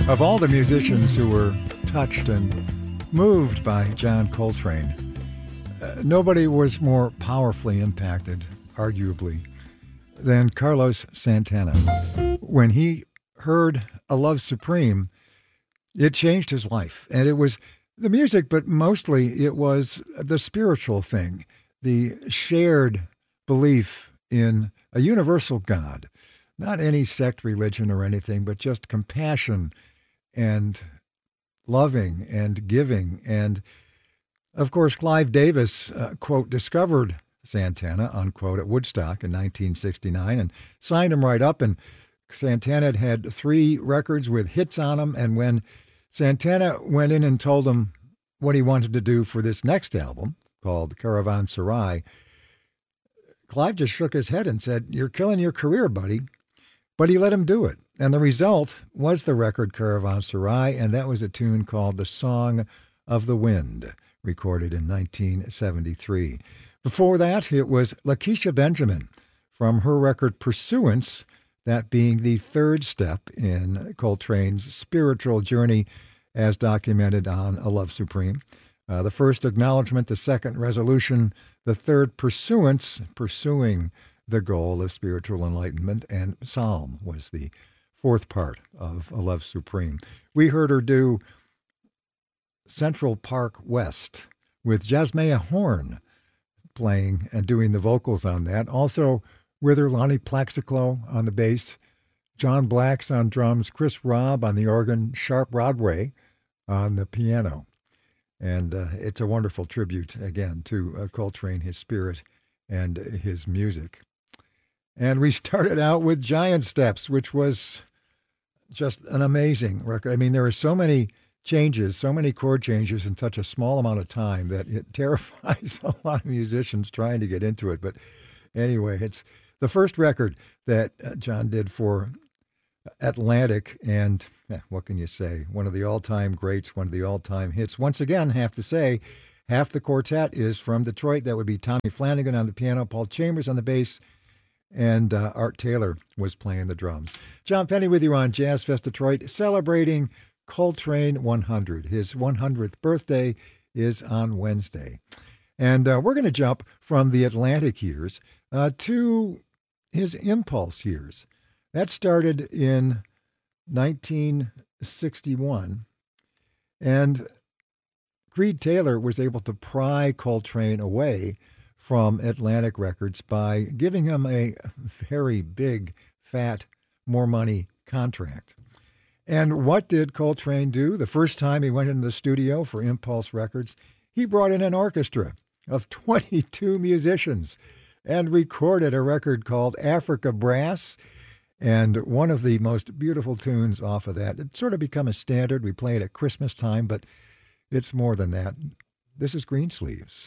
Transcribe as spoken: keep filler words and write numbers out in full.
Of all the musicians who were touched and moved by John Coltrane, uh, nobody was more powerfully impacted, arguably, than Carlos Santana. When he heard A Love Supreme, it changed his life. And it was the music, but mostly it was the spiritual thing, the shared belief in a universal God, not any sect, religion, or anything, but just compassion and loving and giving. And, of course, Clive Davis, uh, quote, discovered Santana, unquote, at Woodstock in nineteen sixty-nine and signed him right up. And Santana had had three records with hits on them. And when Santana went in and told him what he wanted to do for this next album, called Caravanserai, Clive just shook his head and said, "You're killing your career, buddy." But he let him do it. And the result was the record Caravanserai, and that was a tune called The Song of the Wind, recorded in nineteen seventy-three. Before that, it was Lakecia Benjamin from her record Pursuance, that being the third step in Coltrane's spiritual journey as documented on A Love Supreme. Uh, the first acknowledgement, the second resolution, the third pursuance, pursuing the goal of spiritual enlightenment, and Psalm was the fourth part of A Love Supreme. We heard her do Central Park West with Jasmea Horn playing and doing the vocals on that. Also with her, Lonnie Plaxico on the bass, John Blacks on drums, Chris Robb on the organ, Sharp Rodway on the piano. And uh, it's a wonderful tribute, again, to uh, Coltrane, his spirit, and his music. And we started out with Giant Steps, which was just an amazing record. I mean, there are so many changes, so many chord changes in such a small amount of time that it terrifies a lot of musicians trying to get into it. But anyway, it's the first record that uh, John did for Atlantic, and eh, what can you say? One of the all-time greats, one of the all-time hits. Once again, have to say, half the quartet is from Detroit. That would be Tommy Flanagan on the piano, Paul Chambers on the bass, and uh, Art Taylor was playing the drums. John Penny with you on Jazz Fest Detroit, celebrating Coltrane one hundred. His one hundredth birthday is on Wednesday. And uh, we're going to jump from the Atlantic years uh, to his Impulse years. That started in nineteen sixty-one, and Creed Taylor was able to pry Coltrane away from Atlantic Records by giving him a very big, fat, more money contract. And what did Coltrane do? The first time he went into the studio for Impulse Records, he brought in an orchestra of twenty-two musicians and recorded a record called Africa Brass. And one of the most beautiful tunes off of that, it's sort of become a standard. We play it at Christmas time, but it's more than that. This is Greensleeves.